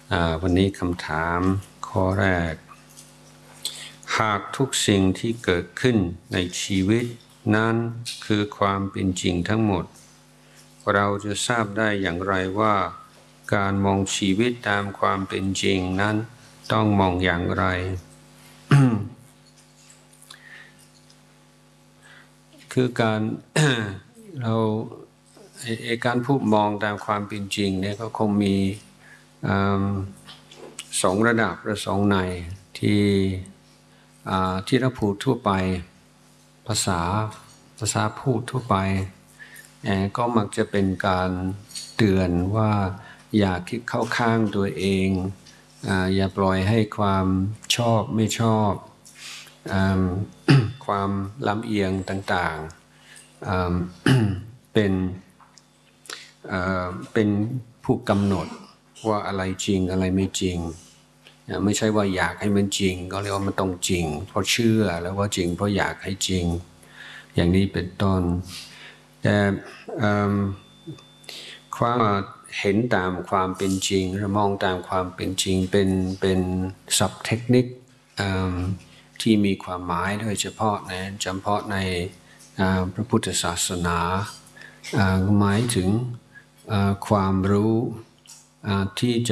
วันนี้คำถามข้อแรกหากทุกสิ่งที่เกิดขึ้นในชีวิตนั้นคือความเป็นจริงทั้งหมดเราจะทราบได้อย่างไรว่าการมองชีวิตตามความเป็นจริงนั้นต้องมองอย่างไร คือการ การพูดมองตามความเป็นจริงเนี่ยก็คงมีสองระดับหรือสองในที่เราพูดทั่วไปภาษาพูดทั่วไปก็มักจะเป็นการเตือนว่าอย่าคิดเข้าข้างตัวเองอย่าปล่อยให้ความชอบไม่ชอบความลำเอียงต่างๆเป็นผู้กำหนดว่าอะไรจริงอะไรไม่จริงไม่ใช่ว่าอยากให้มันจริงก็เรียกว่ามันต้องจริงเพราะเชื่อแล้วว่าจริงเพราะอยากให้จริงอย่างนี้เป็นต้นแต่ความเห็นตามความเป็นจริงหรือมองตามความเป็นจริงเป็นศัพท์เทคนิคที่มีความหมายโดยเฉพาะในพระพุทธศาสนาหมายถึงความรู้ที่จะ